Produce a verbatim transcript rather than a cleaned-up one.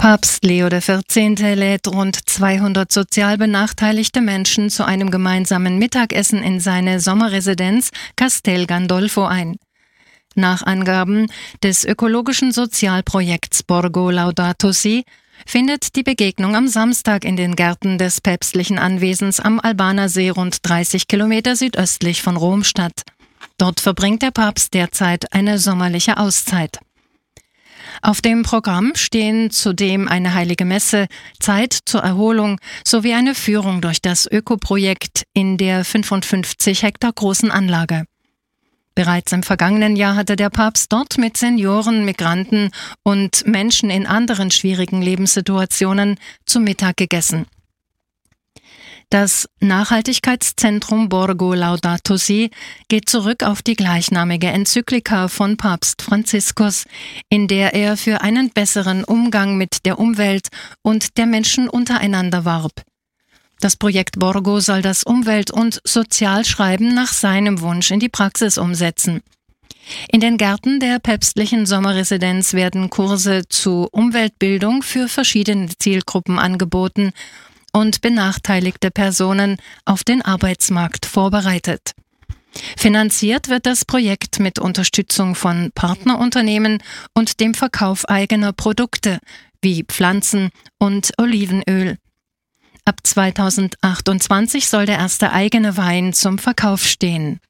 Papst Leo der Vierzehnte lädt rund zweihundert sozial benachteiligte Menschen zu einem gemeinsamen Mittagessen in seine Sommerresidenz Castel Gandolfo ein. Nach Angaben des ökologischen Sozialprojekts Borgo Laudato Si findet die Begegnung am Samstag in den Gärten des päpstlichen Anwesens am Albaner See rund dreißig Kilometer südöstlich von Rom statt. Dort verbringt der Papst derzeit eine sommerliche Auszeit. Auf dem Programm stehen zudem eine heilige Messe, Zeit zur Erholung sowie eine Führung durch das Ökoprojekt in der fünfundfünfzig Hektar großen Anlage. Bereits im vergangenen Jahr hatte der Papst dort mit Senioren, Migranten und Menschen in anderen schwierigen Lebenssituationen zu Mittag gegessen. Das Nachhaltigkeitszentrum Borgo Laudato Si geht zurück auf die gleichnamige Enzyklika von Papst Franziskus, in der er für einen besseren Umgang mit der Umwelt und der Menschen untereinander warb. Das Projekt Borgo soll das Umwelt- und Sozialschreiben nach seinem Wunsch in die Praxis umsetzen. In den Gärten der päpstlichen Sommerresidenz werden Kurse zu Umweltbildung für verschiedene Zielgruppen angeboten und benachteiligte Personen auf den Arbeitsmarkt vorbereitet. Finanziert wird das Projekt mit Unterstützung von Partnerunternehmen und dem Verkauf eigener Produkte wie Pflanzen und Olivenöl. Ab zweitausendachtundzwanzig soll der erste eigene Wein zum Verkauf stehen.